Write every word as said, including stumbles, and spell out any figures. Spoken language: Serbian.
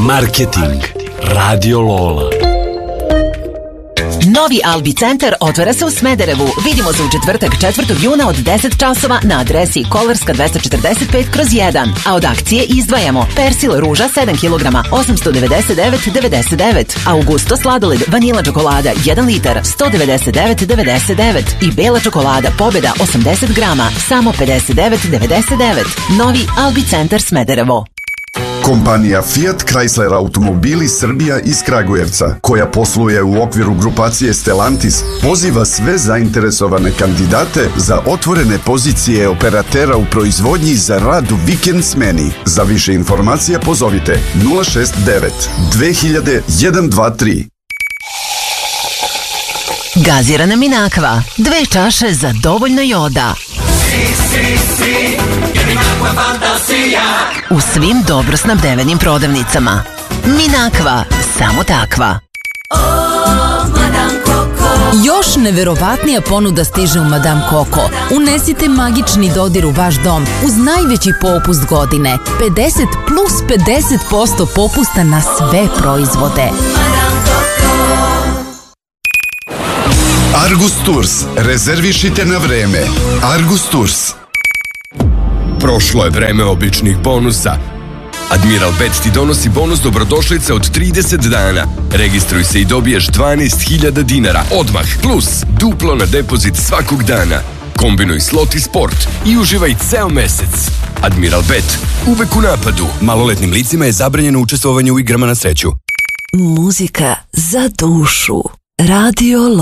Marketing. Radio Lola. Novi Albi centar otvara se u Smederevu. Vidimo se u četvrtak četvrtog juna od deset časova na adresi Kolarska dvesta četrdeset pet kroz jedan. A od akcije izdvajamo Persil ruža sedam kilograma osamsto devedeset devet devedeset devet, Augusto sladoled vanila čokolada jedan litar sto devedeset devet devedeset devet i bela čokolada Pobeda osamdeset grama samo pedeset devet devedeset devet. Novi Albi centar Smederevo. Kompanija Fiat Chrysler Automobili Srbija iz Kragujevca, koja posluje u okviru grupacije Stellantis, poziva sve zainteresovane kandidate za otvorene pozicije operatera u proizvodnji za rad u vikend smeni. Za više informacija pozovite nula šest devet dve hiljade jedan dva tri. Gazirana Minakva, dve čaše za dovoljno joda. U svim dobro snabdevenim prodavnicama. Minakva, samo takva. Još neverovatnija ponuda stiže u Madame Coco. Unesite magični dodir u vaš dom uz najveći popust godine. pedeset plus pedeset posto popusta na sve proizvode. Argus Tours. Rezervišite na vreme. Argus Tours. Prošlo je vreme običnih bonusa. Admiral Bet ti donosi bonus dobrodošlice od trideset dana. Registruj se i dobiješ dvanaest hiljada dinara odmah, plus duplo na depozit svakog dana. Kombinuj slot i sport i uživaj ceo mesec. Admiral Bet, uvek u napadu. Maloletnim licima je zabranjeno učestvovanje u igrama na sreću. Muzika za dušu. Radio Lola.